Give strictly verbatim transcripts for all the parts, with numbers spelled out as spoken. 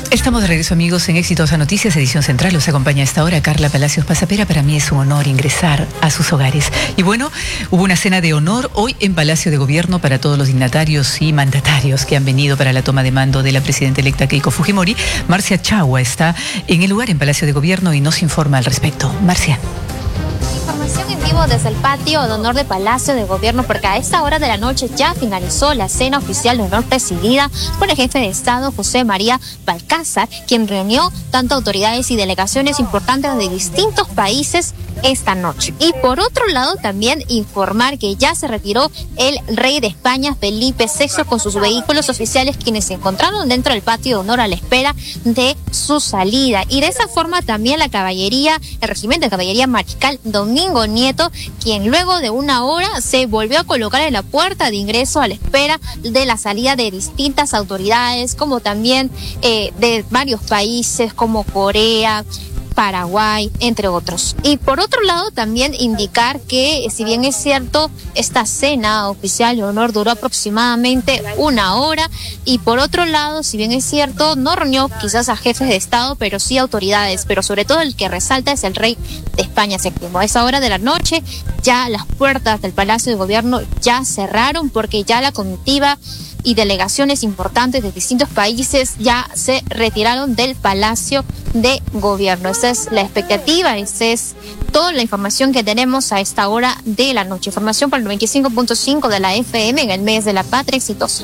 Estamos de regreso, amigos, en Exitosa Noticias, edición central. Los acompaña a esta hora Carla Palacios Pasapera. Para mí es un honor ingresar a sus hogares. Y bueno, hubo una cena de honor hoy en Palacio de Gobierno para todos los dignatarios y mandatarios que han venido para la toma de mando de la presidenta electa Keiko Fujimori. Marcia Chagua está en el lugar en Palacio de Gobierno y nos informa al respecto. Marcia. Información en vivo desde el patio de honor de Palacio de Gobierno, porque a esta hora de la noche ya finalizó la cena oficial de honor presidida por el jefe de Estado, José María Balcázar, quien reunió tanto autoridades y delegaciones importantes de distintos países esta noche. Y por otro lado, también informar que ya se retiró el rey de España, Felipe sexto, con sus vehículos oficiales, quienes se encontraron dentro del patio de honor a la espera de su salida. Y de esa forma también la caballería, el regimiento de caballería mariscal Domingo Nieto, quien luego de una hora se volvió a colocar en la puerta de ingreso a la espera de la salida de distintas autoridades, como también eh, de varios países como Corea, Paraguay, entre otros. Y por otro lado, también indicar que, si bien es cierto, esta cena oficial de honor duró aproximadamente una hora, y por otro lado, si bien es cierto, no reunió quizás a jefes de Estado, pero sí autoridades, pero sobre todo el que resalta es el rey de España séptimo. A esa hora de la noche, ya las puertas del Palacio de Gobierno ya cerraron, porque ya la comitiva y delegaciones importantes de distintos países ya se retiraron del Palacio de Gobierno. Esa es la expectativa, esa es toda la información que tenemos a esta hora de la noche. Información para el noventa y cinco punto cinco de la F M en el mes de la patria. Exitosa.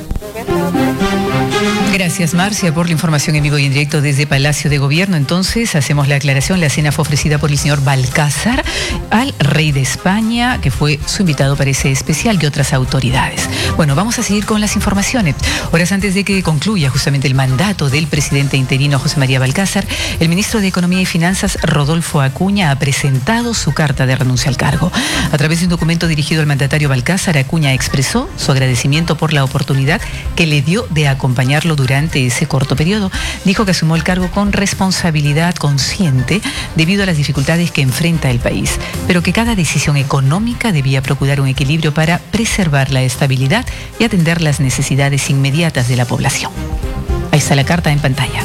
Gracias, Marcia, por la información en vivo y en directo desde Palacio de Gobierno. Entonces, hacemos la aclaración. La cena fue ofrecida por el señor Balcázar al rey de España, que fue su invitado para ese especial, y otras autoridades. Bueno, vamos a seguir con las informaciones. Horas antes de que concluya justamente el mandato del presidente interino José María Balcázar, el ministro de Economía y Finanzas, Rodolfo Acuña, ha presentado su carta de renuncia al cargo. A través de un documento dirigido al mandatario Balcázar, Acuña expresó su agradecimiento por la oportunidad que le dio de acompañarlo durante ese corto periodo. Dijo que asumió el cargo con responsabilidad consciente debido a las dificultades que enfrenta el país, pero que cada decisión económica debía procurar un equilibrio para preservar la estabilidad y atender las necesidades inmediatas de la población. Ahí está la carta en pantalla.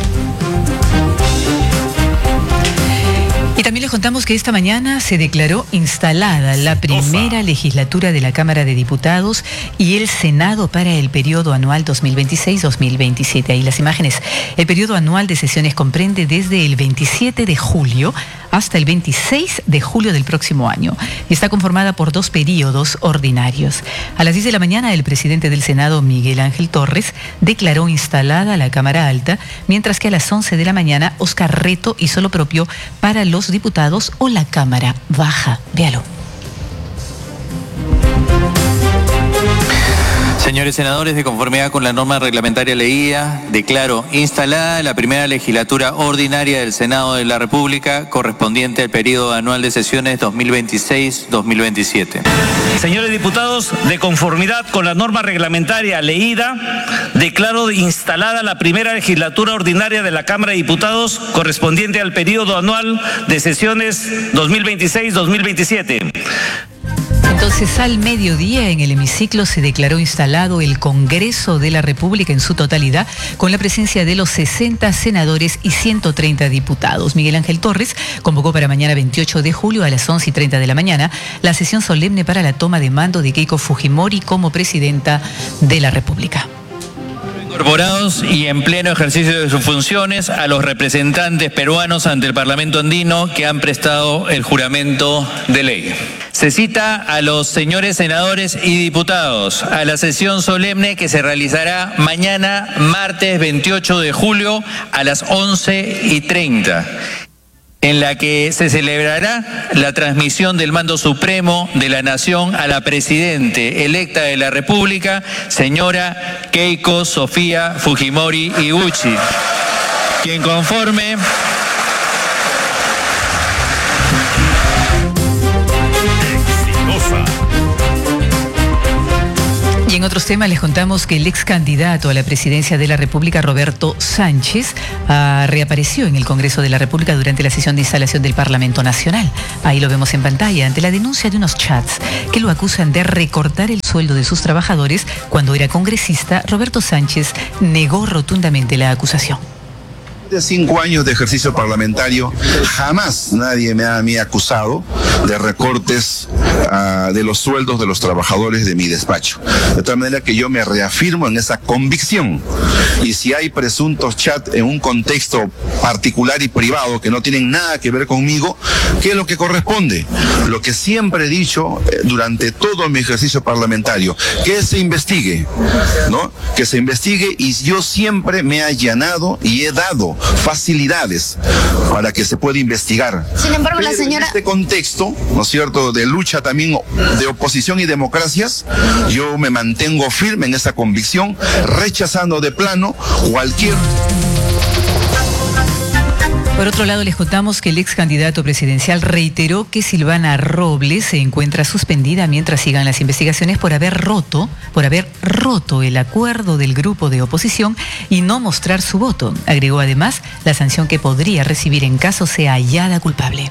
Y también les contamos que esta mañana se declaró instalada la primera legislatura de la Cámara de Diputados y el Senado para el periodo anual dos mil veintiséis dos mil veintisiete. Ahí las imágenes. El periodo anual de sesiones comprende desde el veintisiete de julio hasta el veintiséis de julio del próximo año y está conformada por dos periodos ordinarios. A las diez de la mañana, el presidente del Senado, Miguel Ángel Torres, declaró instalada la Cámara Alta, mientras que a las once de la mañana, Oscar Reto hizo lo propio para los diputados o la Cámara Baja. Véalo. Señores senadores, de conformidad con la norma reglamentaria leída, declaro instalada la primera legislatura ordinaria del Senado de la República correspondiente al periodo anual de sesiones dos mil veintiséis dos mil veintisiete. Señores diputados, de conformidad con la norma reglamentaria leída, declaro instalada la primera legislatura ordinaria de la Cámara de Diputados correspondiente al periodo anual de sesiones dos mil veintiséis dos mil veintisiete. Entonces, al mediodía, en el hemiciclo se declaró instalado el Congreso de la República en su totalidad, con la presencia de los sesenta senadores y ciento treinta diputados. Miguel Ángel Torres convocó para mañana veintiocho de julio a las once y treinta de la mañana la sesión solemne para la toma de mando de Keiko Fujimori como presidenta de la República. Incorporados y en pleno ejercicio de sus funciones a los representantes peruanos ante el Parlamento andino que han prestado el juramento de ley. Se cita a los señores senadores y diputados a la sesión solemne que se realizará mañana, martes veintiocho de julio, a las once y treinta. En la que se celebrará la transmisión del mando supremo de la nación a la presidente electa de la República, señora Keiko Sofía Fujimori Iguchi, quien conforme Y en otros temas les contamos que el ex candidato a la presidencia de la República, Roberto Sánchez, uh, reapareció en el Congreso de la República durante la sesión de instalación del Parlamento Nacional. Ahí lo vemos en pantalla, ante la denuncia de unos chats que lo acusan de recortar el sueldo de sus trabajadores. Cuando era congresista, Roberto Sánchez negó rotundamente la acusación. De cinco años de ejercicio parlamentario, jamás nadie me ha, me ha acusado de recortes uh, de los sueldos de los trabajadores de mi despacho. De tal manera que yo me reafirmo en esa convicción. Y si hay presuntos chats en un contexto particular y privado que no tienen nada que ver conmigo, ¿qué es lo que corresponde? Lo que siempre he dicho eh, durante todo mi ejercicio parlamentario, que se investigue, ¿no? Que se investigue, y yo siempre me he allanado y he dado facilidades para que se pueda investigar. Sin embargo, Pero la señora... en este contexto, ¿no es cierto?, de lucha también de oposición y democracias, yo me mantengo firme en esa convicción, rechazando de plano cualquier... Por otro lado, les contamos que el ex candidato presidencial reiteró que Silvana Robles se encuentra suspendida mientras sigan las investigaciones por haber roto, por haber roto el acuerdo del grupo de oposición y no mostrar su voto. Agregó además la sanción que podría recibir en caso sea hallada culpable.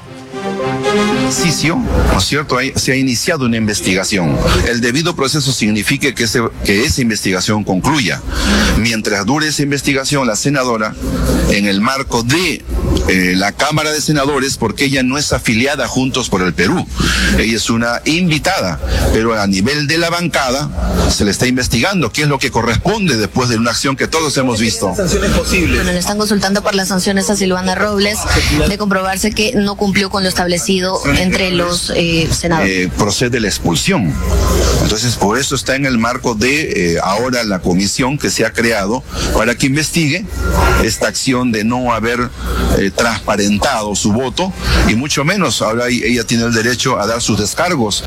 ejercicio, ¿no es cierto?, hay, se ha iniciado una investigación. El debido proceso significa que, ese, que esa investigación concluya. Mientras dure esa investigación, la senadora, en el marco de eh, la Cámara de Senadores, porque ella no es afiliada a Juntos por el Perú, ella es una invitada, pero a nivel de la bancada se le está investigando qué es lo que corresponde después de una acción que todos hemos visto. ¿Sanciones posibles? Bueno, le están consultando por las sanciones a Silvana Robles de comprobarse que no cumplió con lo establecido entre los eh, senadores. Eh, procede la expulsión. Entonces, por eso está en el marco de eh, ahora la comisión que se ha creado para que investigue esta acción de no haber eh, transparentado su voto, y mucho menos ahora ella tiene el derecho a dar sus descargos.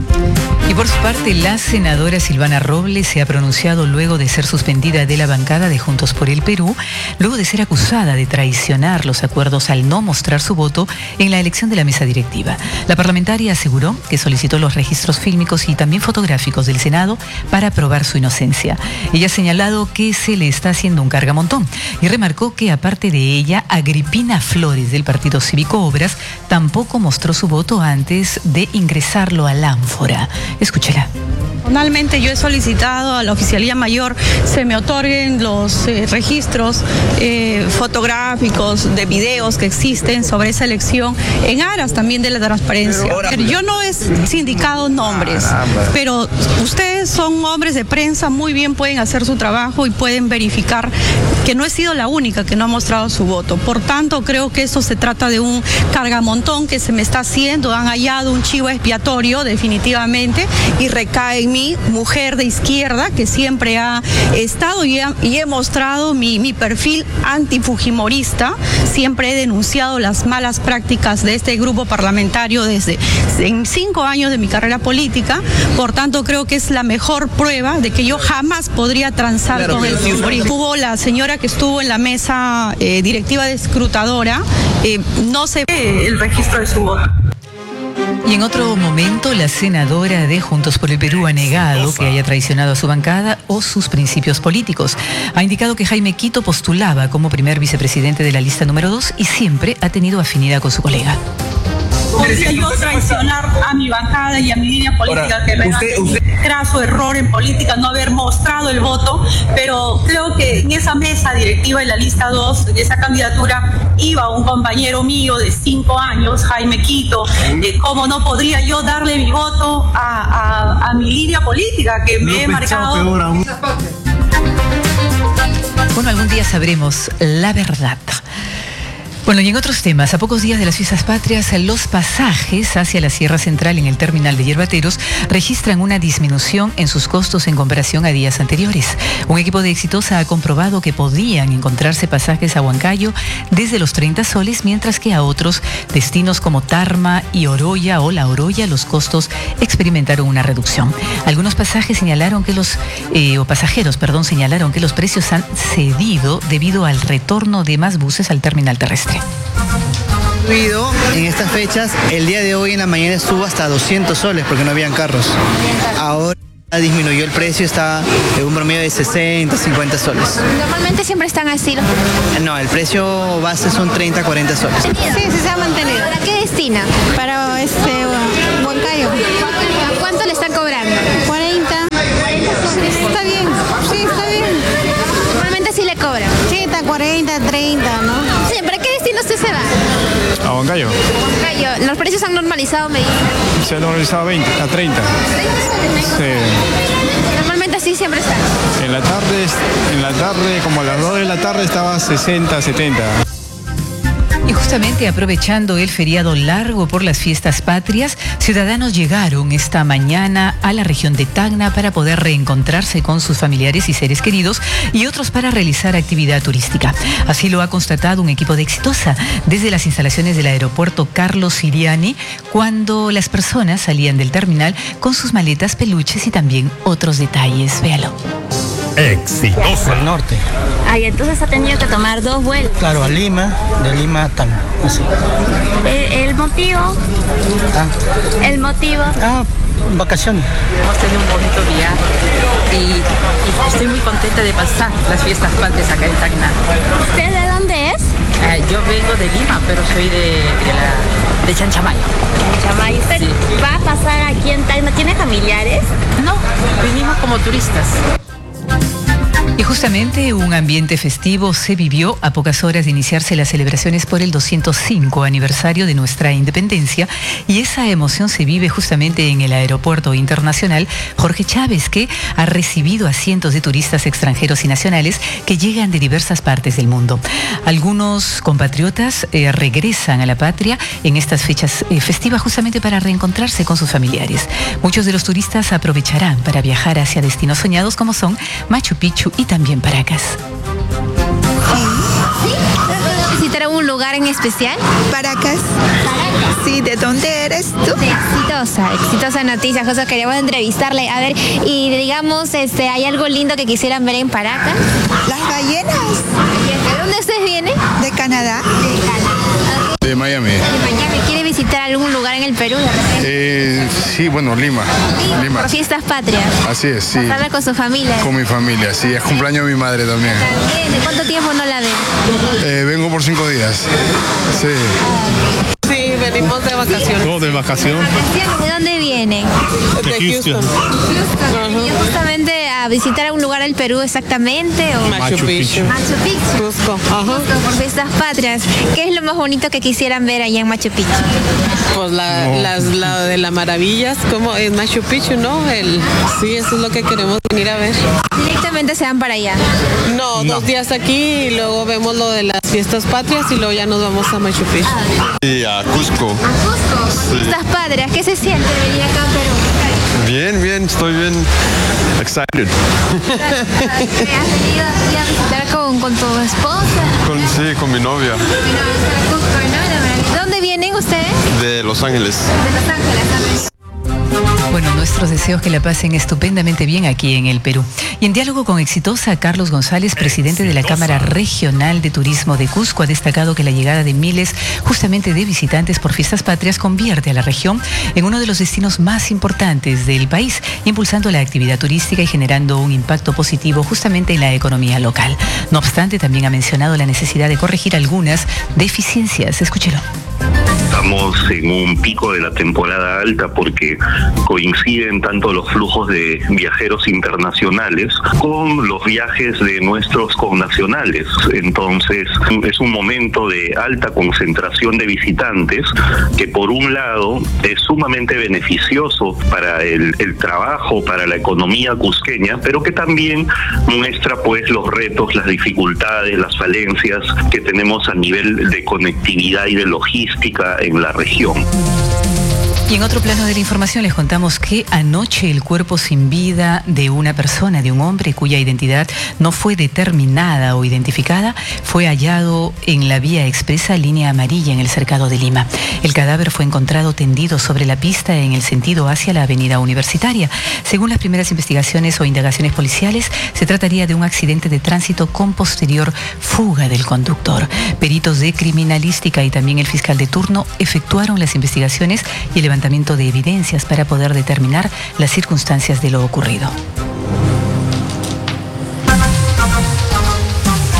Y por su parte, la senadora Silvana Robles se ha pronunciado luego de ser suspendida de la bancada de Juntos por el Perú, luego de ser acusada de traicionar los acuerdos al no mostrar su voto en la elección de la mesa directiva. La parlamentaria aseguró que solicitó los registros fílmicos y también fotográficos del Senado para probar su inocencia. Ella ha señalado que se le está haciendo un cargamontón y remarcó que, aparte de ella, Agripina Flores del Partido Cívico Obras tampoco mostró su voto antes de ingresarlo al ánfora. Escúchela. Personalmente yo he solicitado a la Oficialía Mayor se me otorguen los eh, registros eh, fotográficos de videos que existen sobre esa elección en aras también de la transparencia. Yo no he sindicado nombres, pero ustedes son hombres de prensa, muy bien pueden hacer su trabajo y pueden verificar que no he sido la única que no ha mostrado su voto. Por tanto, creo que eso se trata de un cargamontón que se me está haciendo. Han hallado un chivo expiatorio definitivamente y recae en mí, mujer de izquierda que siempre ha estado y, ha, y he mostrado mi, mi perfil antifujimorista. Siempre he denunciado las malas prácticas de este grupo parlamentario desde en cinco años de mi carrera política. Por tanto, creo que es la mejor prueba de que yo jamás podría transar claro, con el fujimorismo. Hubo la señora que estuvo en la mesa eh, directiva de escrutadora, eh, no se ve el registro de su voto. Y en otro momento, la senadora de Juntos por el Perú ha negado que haya traicionado a su bancada o sus principios políticos. Ha indicado que Jaime Quito postulaba como primer vicepresidente de la lista número dos y siempre ha tenido afinidad con su colega. ¿Podría yo traicionar a mi bancada y a mi línea política? Ahora, que me usted, usted... graso error en política no haber mostrado el voto, pero creo que en esa mesa directiva de la lista dos, de esa candidatura, iba un compañero mío de cinco años, Jaime Quito. Eh, ¿Cómo no podría yo darle mi voto a, a, a mi línea política que me no he marcado? Bueno, algún día sabremos la verdad. Bueno, y en otros temas, a pocos días de las fiestas patrias, los pasajes hacia la Sierra Central en el terminal de Yerbateros registran una disminución en sus costos en comparación a días anteriores. Un equipo de Exitosa ha comprobado que podían encontrarse pasajes a Huancayo desde los treinta soles, mientras que a otros destinos como Tarma y Oroya o La Oroya los costos experimentaron una reducción. Algunos pasajes señalaron que los, eh, o pasajeros, perdón, señalaron que los precios han cedido debido al retorno de más buses al terminal terrestre. En estas fechas, el día de hoy en la mañana estuvo hasta doscientos soles porque no habían carros. Ahora disminuyó el precio, está en un promedio de sesenta, cincuenta soles. Normalmente siempre están así. No, el precio base son treinta, cuarenta soles. Sí, sí se ha mantenido. ¿Para qué destina? Para este Huancayo. ¿Cuánto le están cobrando? cuarenta. Sí, está bien, sí, está bien. Normalmente sí le cobran. Sí, treinta, cuarenta, treinta, ¿no? Sí, ¿para qué destino usted se va? A Huancayo. Huancayo. ¿Los precios han normalizado, me dicen? Se ha normalizado a veinte, a treinta. Sí. Normalmente así siempre está. En la tarde, en la tarde, como a las dos de la tarde estaba sesenta, setenta. Y justamente aprovechando el feriado largo por las fiestas patrias, ciudadanos llegaron esta mañana a la región de Tacna para poder reencontrarse con sus familiares y seres queridos y otros para realizar actividad turística. Así lo ha constatado un equipo de Exitosa desde las instalaciones del aeropuerto Carlos Siriani, cuando las personas salían del terminal con sus maletas, peluches y también otros detalles. Véalo. Exitosa. Al norte. Ay, entonces ha tenido que tomar dos vuelos. Claro, a Lima, de Lima a Tacna. Así. ¿El, el motivo? Ah. ¿El motivo? Ah, vacaciones. Hemos tenido un bonito viaje y, y estoy muy contenta de pasar las fiestas patrias acá en Tacna. ¿Usted de dónde es? Eh, yo vengo de Lima, pero soy de, de, la, de Chanchamayo. Chanchamayo. ¿Usted sí. va a pasar aquí en Tacna? ¿Tiene familiares? No, vinimos como turistas. Y justamente un ambiente festivo se vivió a pocas horas de iniciarse las celebraciones por el doscientos cinco aniversario de nuestra independencia, y esa emoción se vive justamente en el aeropuerto internacional Jorge Chávez, que ha recibido a cientos de turistas extranjeros y nacionales que llegan de diversas partes del mundo. Algunos compatriotas eh, regresan a la patria en estas fechas eh, festivas justamente para reencontrarse con sus familiares. Muchos de los turistas aprovecharán para viajar hacia destinos soñados como son Machu Picchu y también Paracas. ¿Sí? ¿Sí? ¿Visitar algún lugar en especial? Paracas. Paracas. Sí, ¿de dónde eres tú? De Exitosa, Exitosa Noticias. José, queríamos entrevistarle. A ver, y digamos, este, ¿hay algo lindo que quisieran ver en Paracas? Las ballenas. ¿De dónde ustedes vienen? De Canadá. De Canadá. De Miami. De Miami. ¿Quiere visitar algún lugar en el Perú de repente? Eh, sí, bueno, Lima. Lima. Lima. Por fiestas patrias. Así es, sí. Pasarla con su familia. Con mi familia, sí. Es cumpleaños de mi madre también. También. ¿De cuánto tiempo no la ven? Eh, vengo por cinco días. Sí. Sí, venimos de vacaciones. ¿Todo de vacación? ¿De dónde vienen? De Houston. Houston. ¿Y justamente a visitar algún lugar del Perú exactamente? ¿O? Machu Picchu. Machu Picchu. Cusco. Ajá. Cusco, por fiestas patrias. ¿Qué es lo más bonito que quisieran ver allá en Machu Picchu? Pues la, no. las, la de las maravillas, como en Machu Picchu, ¿no? El, sí, eso es lo que queremos venir a ver. ¿Directamente se van para allá? No, no, dos días aquí y luego vemos lo de las fiestas patrias y luego ya nos vamos a Machu Picchu. Sí, a Cusco. ¿A Cusco? Sí. Fiestas patrias, ¿qué se siente venir acá a Perú? Bien, bien, estoy bien excited. ¿Has venido aquí a visitar con, con tu esposa? Con, sí, con mi novia. ¿De dónde vienen ustedes? De Los Ángeles. De Los Ángeles también. Bueno, nuestros deseos que la pasen estupendamente bien aquí en el Perú. Y en diálogo con Exitosa, Carlos González, presidente de la Cámara Regional de Turismo de Cusco, ha destacado que la llegada de miles justamente de visitantes por fiestas patrias convierte a la región en uno de los destinos más importantes del país, impulsando la actividad turística y generando un impacto positivo justamente en la economía local. No obstante, también ha mencionado la necesidad de corregir algunas deficiencias. Escúchelo. Estamos en un pico de la temporada alta porque coinciden tanto los flujos de viajeros internacionales con los viajes de nuestros connacionales. Entonces es un momento de alta concentración de visitantes que por un lado es sumamente beneficioso para el, el trabajo, para la economía cusqueña, pero que también muestra pues los retos, las dificultades, las falencias que tenemos a nivel de conectividad y de logística en la región. Y en otro plano de la información les contamos que anoche el cuerpo sin vida de una persona, de un hombre cuya identidad no fue determinada o identificada, fue hallado en la vía expresa Línea Amarilla en el cercado de Lima. El cadáver fue encontrado tendido sobre la pista en el sentido hacia la avenida Universitaria. Según las primeras investigaciones o indagaciones policiales, se trataría de un accidente de tránsito con posterior fuga del conductor. Peritos de criminalística y también el fiscal de turno efectuaron las investigaciones y el levantamiento de evidencias para poder determinar las circunstancias de lo ocurrido. Bueno,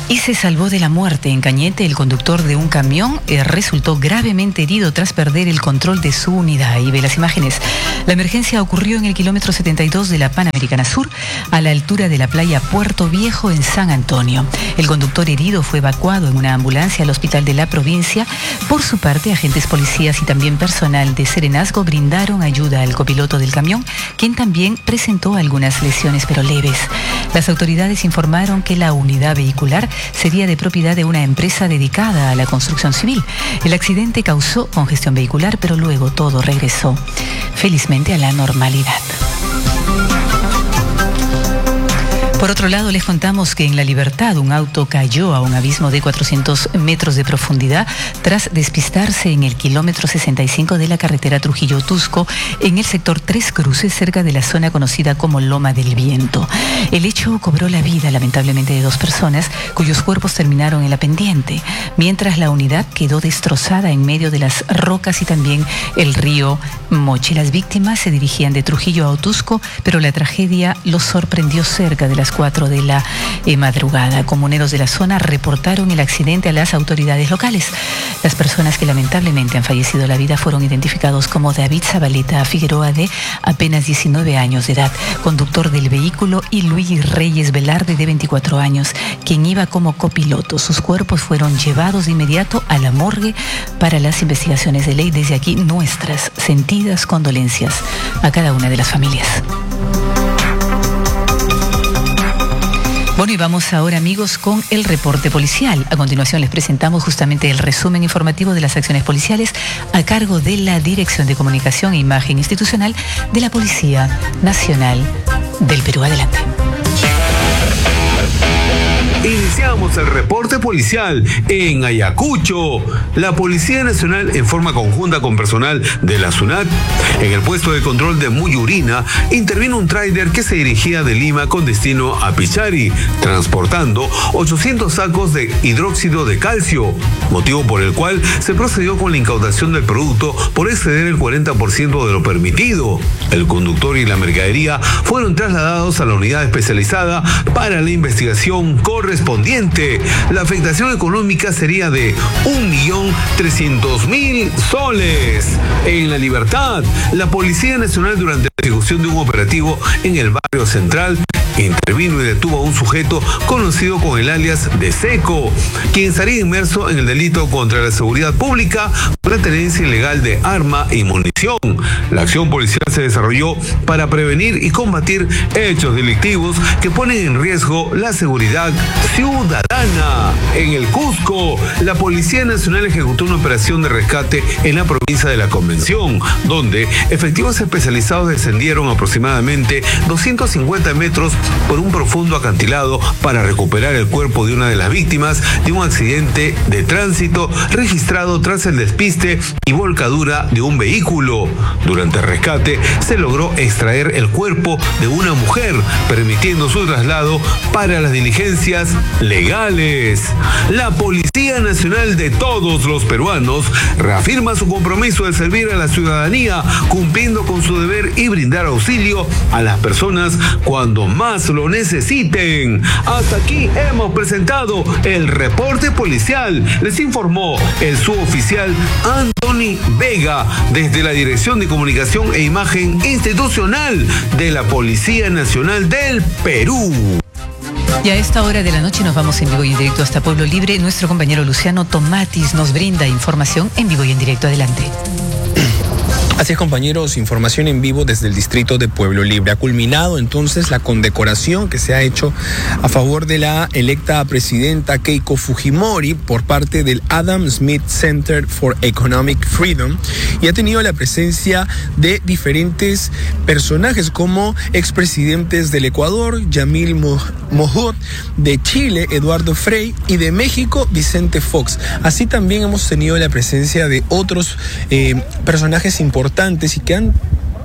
Y se salvó de la muerte. En Cañete, el conductor de un camión eh, resultó gravemente herido tras perder el control de su unidad. Y ve las imágenes. La emergencia ocurrió en el kilómetro setenta y dos de la Panamericana Sur, a la altura de la playa Puerto Viejo en San Antonio. El conductor herido fue evacuado en una ambulancia al hospital de la provincia. Por su parte, agentes policías y también personal de Serenazgo brindaron ayuda al copiloto del camión, quien también presentó algunas lesiones pero leves. Las autoridades informaron que la unidad vehicular sería de propiedad de una empresa dedicada a la construcción civil. El accidente causó congestión vehicular, pero luego todo regresó felizmente a la normalidad. Por otro lado, les contamos que en La Libertad un auto cayó a un abismo de cuatrocientos metros de profundidad tras despistarse en el kilómetro sesenta y cinco de la carretera Trujillo-Tusco, en el sector Tres Cruces, cerca de la zona conocida como Loma del Viento. El hecho cobró la vida, lamentablemente, de dos personas cuyos cuerpos terminaron en la pendiente, mientras la unidad quedó destrozada en medio de las rocas y también el río Moche. Las víctimas se dirigían de Trujillo a Otusco, pero la tragedia los sorprendió cerca de las cuatro de la eh, madrugada. Comuneros de la zona reportaron el accidente a las autoridades locales. Las personas que lamentablemente han fallecido la vida fueron identificados como David Zabaleta Figueroa, de apenas diecinueve años de edad, conductor del vehículo, y Luis Reyes Velarde, de veinticuatro años, quien iba como copiloto. Sus cuerpos fueron llevados de inmediato a la morgue para las investigaciones de ley. Desde aquí, nuestras sentidas condolencias a cada una de las familias. Bueno, y vamos ahora, amigos, con el reporte policial. A continuación les presentamos justamente el resumen informativo de las acciones policiales a cargo de la Dirección de Comunicación e Imagen Institucional de la Policía Nacional del Perú. Adelante. Iniciamos el reporte policial en Ayacucho. La Policía Nacional, en forma conjunta con personal de la SUNAT, en el puesto de control de Muyurina, intervino un tráiler que se dirigía de Lima con destino a Pichari, transportando ochocientos sacos de hidróxido de calcio, motivo por el cual se procedió con la incautación del producto por exceder el cuarenta por ciento de lo permitido. El conductor y la mercadería fueron trasladados a la unidad especializada para la investigación correspondiente. La afectación económica sería de un millón trescientos mil soles. En La Libertad, la Policía Nacional, durante la ejecución de un operativo en el barrio Central, intervino y detuvo a un sujeto conocido con el alias de Seco, quien estaría inmerso en el delito contra la seguridad pública por la tenencia ilegal de arma y munición. La acción policial se desarrolló para prevenir y combatir hechos delictivos que ponen en riesgo la seguridad ciudadana. En el Cusco, la Policía Nacional ejecutó una operación de rescate en la provincia de la Convención, donde efectivos especializados descendieron aproximadamente doscientos cincuenta metros por un profundo acantilado para recuperar el cuerpo de una de las víctimas de un accidente de tránsito registrado tras el despiste y volcadura de un vehículo. Durante el rescate se logró extraer el cuerpo de una mujer, permitiendo su traslado para las diligencias legales. La Policía Nacional de todos los peruanos reafirma su compromiso de servir a la ciudadanía, cumpliendo con su deber y brindar auxilio a las personas cuando más lo necesiten. Hasta aquí hemos presentado el reporte policial. Les informó el suboficial Anthony Vega desde la Dirección de Comunicación e Imagen Institucional de la Policía Nacional del Perú. Y a esta hora de la noche nos vamos en vivo y en directo hasta Pueblo Libre. Nuestro compañero Luciano Tomatis nos brinda información en vivo y en directo. Adelante. Así es, compañeros, información en vivo desde el distrito de Pueblo Libre. Ha culminado entonces la condecoración que se ha hecho a favor de la electa presidenta Keiko Fujimori por parte del Adam Smith Center for Economic Freedom, y ha tenido la presencia de diferentes personajes como expresidentes del Ecuador, Yamil Mohud, de Chile, Eduardo Frei, y de México, Vicente Fox. Así también hemos tenido la presencia de otros eh, personajes importantes y que han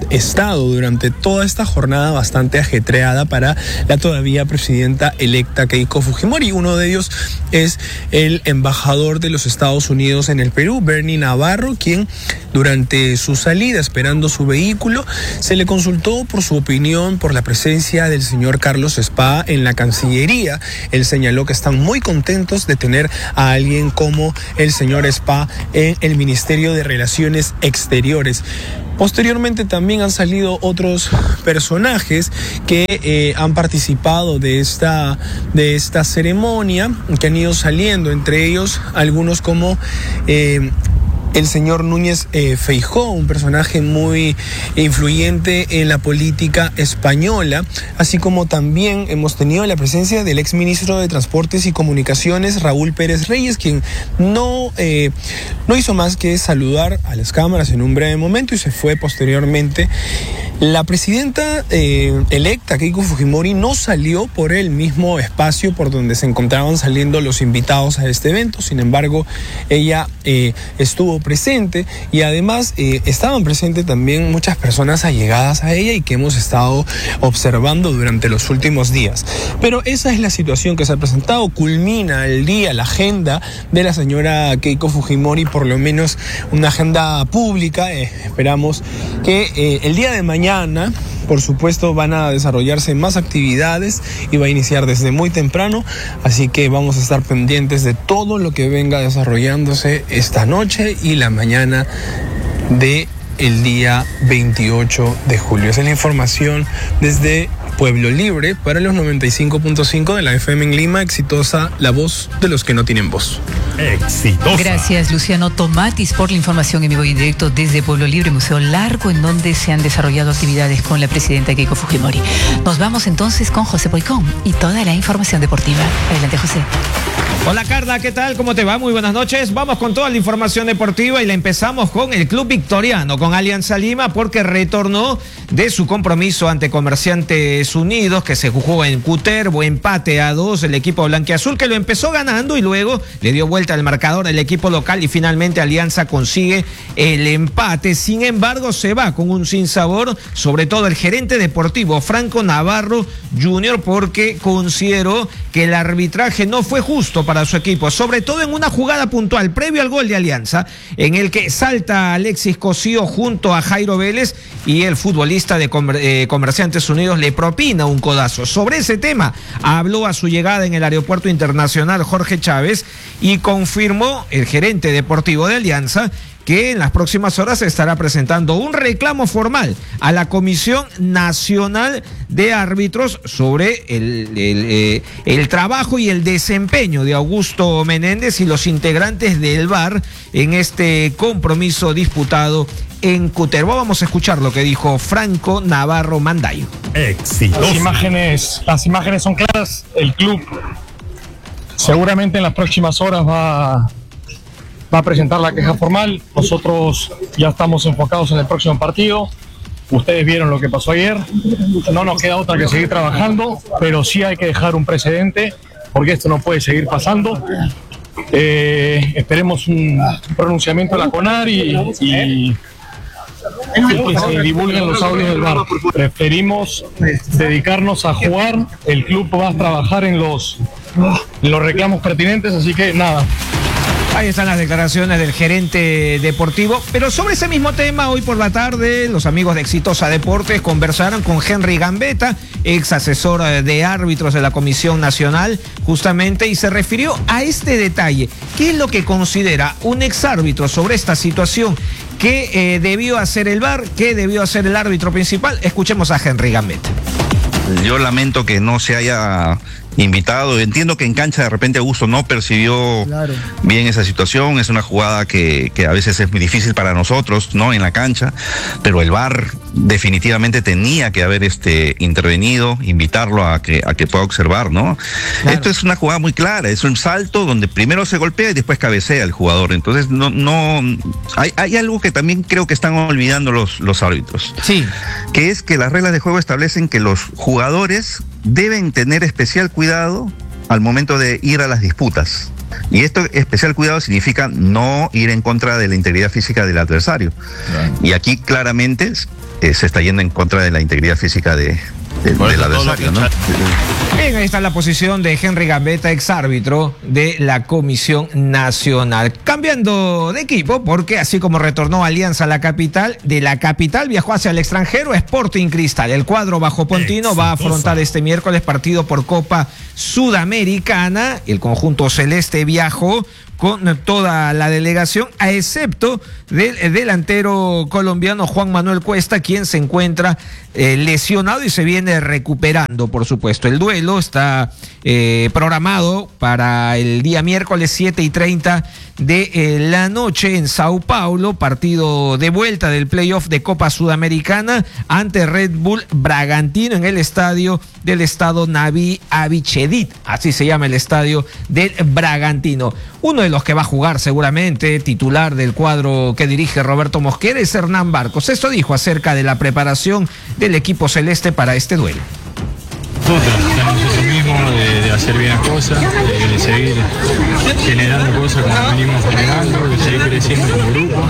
estado durante toda esta jornada bastante ajetreada para la todavía presidenta electa Keiko Fujimori. Uno de ellos es el embajador de los Estados Unidos en el Perú, Bernie Navarro, quien durante su salida, esperando su vehículo, se le consultó por su opinión por la presencia del señor Carlos Spa en la Cancillería. Él señaló que están muy contentos de tener a alguien como el señor Spa en el Ministerio de Relaciones Exteriores. Posteriormente también han salido otros personajes que eh, han participado de esta, de esta ceremonia, que han ido saliendo, entre ellos algunos como eh, el señor Núñez eh, Feijóo, un personaje muy influyente en la política española, así como también hemos tenido la presencia del exministro de Transportes y Comunicaciones, Raúl Pérez Reyes, quien no, eh, no hizo más que saludar a las cámaras en un breve momento y se fue posteriormente. La presidenta eh, electa, Keiko Fujimori, no salió por el mismo espacio por donde se encontraban saliendo los invitados a este evento. Sin embargo, ella eh, estuvo presente y además eh, estaban presentes también muchas personas allegadas a ella y que hemos estado observando durante los últimos días. Pero esa es la situación que se ha presentado. Culmina el día, la agenda de la señora Keiko Fujimori, por lo menos una agenda pública. Eh, esperamos que eh, el día de mañana, por supuesto, van a desarrollarse más actividades y va a iniciar desde muy temprano, así que vamos a estar pendientes de todo lo que venga desarrollándose esta noche y la mañana de el día veintiocho de julio. Esa es la información desde Pueblo Libre para los noventa y cinco punto cinco de la F M en Lima. Exitosa, la voz de los que no tienen voz. Exitosa. Gracias, Luciano Tomatis, por la información en vivo y en directo desde Pueblo Libre, Museo Largo, en donde se han desarrollado actividades con la presidenta Keiko Fujimori. Nos vamos entonces con José Poicón y toda la información deportiva. Adelante, José. Hola, Carla, ¿qué tal? ¿Cómo te va? Muy buenas noches. Vamos con toda la información deportiva y la empezamos con el Club Victoriano, con Alianza Lima, porque retornó de su compromiso ante Comerciantes Unidos, que se jugó en Cutervo, empate a dos, el equipo blanquiazul, que lo empezó ganando y luego le dio vuelta al marcador el equipo local y finalmente Alianza consigue el empate. Sin embargo, se va con un sinsabor, sobre todo el gerente deportivo Franco Navarro junior, porque consideró que el arbitraje no fue justo para su equipo, sobre todo en una jugada puntual previo al gol de Alianza, en el que salta Alexis Cosío junto a Jairo Vélez y el futbolista de Comer eh, Comerciantes Unidos le propina un codazo. Sobre ese tema habló a su llegada en el aeropuerto internacional Jorge Chávez y confirmó el gerente deportivo de Alianza que en las próximas horas se estará presentando un reclamo formal a la Comisión Nacional de Árbitros sobre el, el, eh, el trabajo y el desempeño de Augusto Menéndez y los integrantes del V A R en este compromiso disputado en Cutervo. Vamos a escuchar lo que dijo Franco Navarro Mandayo. Exitoso. Las imágenes, las imágenes son claras. El club seguramente en las próximas horas va va a presentar la queja formal. Nosotros ya estamos enfocados en el próximo partido. Ustedes vieron lo que pasó ayer. No nos queda otra que seguir trabajando, pero sí hay que dejar un precedente porque esto no puede seguir pasando. Eh, esperemos un pronunciamiento de la CONAR y, y, y que se divulguen los audios del V A R. Preferimos dedicarnos a jugar. El club va a trabajar en los, en los reclamos pertinentes, así que nada. Ahí están las declaraciones del gerente deportivo, pero sobre ese mismo tema, hoy por la tarde, los amigos de Exitosa Deportes conversaron con Henry Gambetta, ex asesor de árbitros de la Comisión Nacional, justamente, y se refirió a este detalle. ¿Qué es lo que considera un ex árbitro sobre esta situación? ¿Qué eh, debió hacer el V A R? ¿Qué debió hacer el árbitro principal? Escuchemos a Henry Gambetta. Yo lamento que no se haya invitado. Entiendo que en cancha de repente Augusto no percibió claro. bien esa situación. Es una jugada que, que a veces es muy difícil para nosotros, ¿no? En la cancha, pero el V A R definitivamente tenía que haber este intervenido, invitarlo a que, a que pueda observar, ¿no? Claro. Esto es una jugada muy clara, es un salto donde primero se golpea y después cabecea el jugador. Entonces no, no hay, hay algo que también creo que están olvidando los, los árbitros. Sí. Que es que las reglas de juego establecen que los jugadores deben tener especial cuidado al momento de ir a las disputas. Y esto, especial cuidado, significa no ir en contra de la integridad física del adversario. Right. Y aquí claramente eh, se está yendo en contra de la integridad física de, de, del adversario, ¿no? Bien, ahí está la posición de Henry Gambetta, exárbitro de la Comisión Nacional. Cambiando de equipo, porque así como retornó Alianza a la capital, de la capital viajó hacia el extranjero Sporting Cristal. El cuadro bajo Pontino Exitosa. va a afrontar este miércoles partido por Copa Sudamericana. El conjunto celeste viajó con toda la delegación, a excepto del delantero colombiano Juan Manuel Cuesta, quien se encuentra eh, lesionado y se viene recuperando, por supuesto. El duelo está eh, programado para el día miércoles siete y treinta de eh, la noche en Sao Paulo, partido de vuelta del playoff de Copa Sudamericana ante Red Bull Bragantino en el estadio del estado Naví Abichedit, así se llama el estadio del Bragantino. Uno de los que va a jugar seguramente, titular del cuadro que dirige Roberto Mosquera, es Hernán Barcos. Esto dijo acerca de la preparación del equipo celeste para este duelo. Nosotros tenemos eso mismo de, de hacer bien las cosas, de, de seguir generando cosas como venimos generando, de seguir creciendo como grupo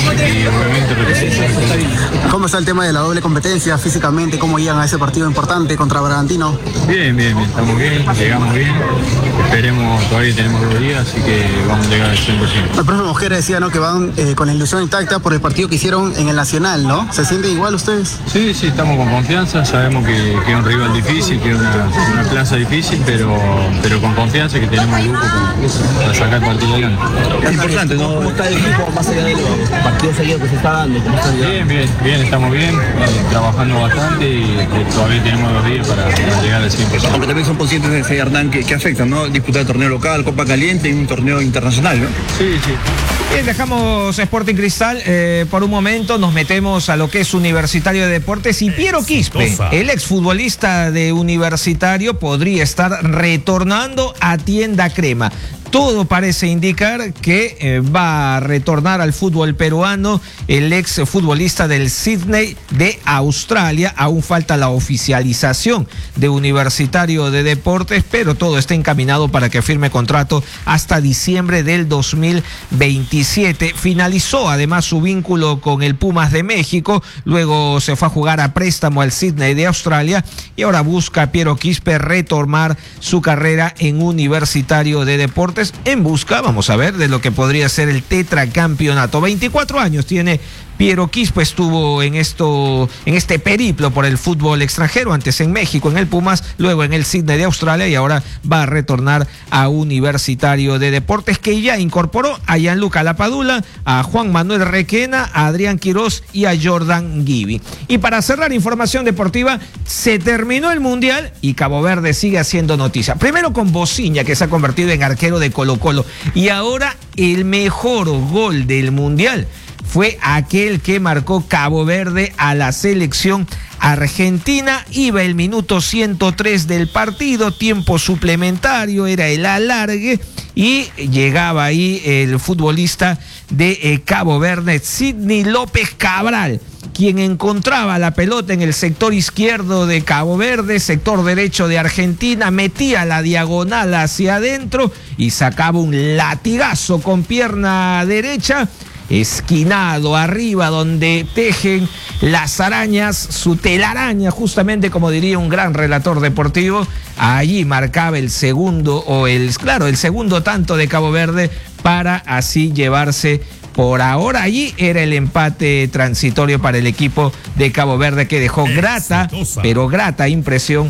y obviamente representar. ¿Cómo está el tema de la doble competencia físicamente? ¿Cómo llegan a ese partido importante contra Bragantino? Bien, bien, bien, estamos bien, llegamos bien, esperemos, todavía tenemos dos días, así que vamos a llegar al cien por ciento. El profe Mosquera decía, ¿no?, que van eh, con la ilusión intacta por el partido que hicieron en el Nacional, ¿no? ¿Se sienten igual ustedes? Sí, sí, estamos con confianza, sabemos que, que es un rival difícil, que es una, una plaza difícil, pero, pero con confianza que tenemos el grupo para sacar el partido adelante. Es importante, ¿no? ¿Cómo está el equipo más allá de los partidos seguidos que se está dando? ¿Cómo está bien, bien, bien, estamos bien, eh, trabajando bastante y eh, todavía tenemos dos días para, para llegar al cien por ciento. Aunque también son conscientes de ese, Hernán, que, que afectan, ¿no? Disputar el torneo local, Copa Caliente y un torneo internacional, ¿no? Sí, sí. Bien, dejamos Sporting Cristal eh, por un momento, nos metemos a lo que es Universitario de Deportes y Piero Quispe, el exfutbolista de Universitario, podría estar retornando a Tienda Crema. Todo parece indicar que eh, va a retornar al fútbol peruano el ex futbolista del Sydney de Australia. Aún falta la oficialización de Universitario de Deportes, pero todo está encaminado para que firme contrato hasta diciembre del dos mil veintisiete. Finalizó además su vínculo con el Pumas de México, luego se fue a jugar a préstamo al Sydney de Australia y ahora busca Piero Quispe retomar su carrera en Universitario de Deportes, en busca, vamos a ver, de lo que podría ser el tetracampeonato. veinticuatro años tiene Piero Quispe, estuvo en esto, en este periplo por el fútbol extranjero, antes en México, en el Pumas, luego en el Sydney de Australia y ahora va a retornar a Universitario de Deportes, que ya incorporó a Gianluca Lapadula, a Juan Manuel Requena, a Adrián Quirós y a Jordan Gibi. Y para cerrar información deportiva, se terminó el Mundial y Cabo Verde sigue haciendo noticia. Primero con Bociña, que se ha convertido en arquero de Colo Colo, y ahora el mejor gol del Mundial fue aquel que marcó Cabo Verde a la selección argentina. Iba el minuto ciento tres del partido, tiempo suplementario, era el alargue y llegaba ahí el futbolista de eh, Cabo Verde, Sidney López Cabral, quien encontraba la pelota en el sector izquierdo de Cabo Verde, sector derecho de Argentina, metía la diagonal hacia adentro y sacaba un latigazo con pierna derecha, esquinado arriba donde tejen las arañas, su telaraña, justamente como diría un gran relator deportivo. Allí marcaba el segundo, o el, claro, el segundo tanto de Cabo Verde para así llevarse. Por ahora allí era el empate transitorio para el equipo de Cabo Verde, que dejó grata, pero grata impresión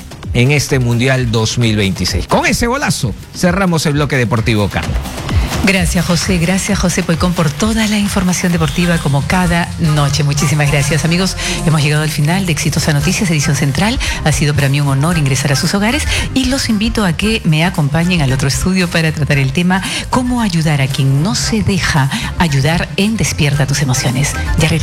en este Mundial dos mil veintiséis. Con ese golazo cerramos el bloque deportivo, Carlos. Gracias, José. Gracias, José Poicón, por toda la información deportiva como cada noche. Muchísimas gracias, amigos. Hemos llegado al final de Exitosa Noticias, edición central. Ha sido para mí un honor ingresar a sus hogares y los invito a que me acompañen al otro estudio para tratar el tema cómo ayudar a quien no se deja ayudar en Despierta tus emociones. Ya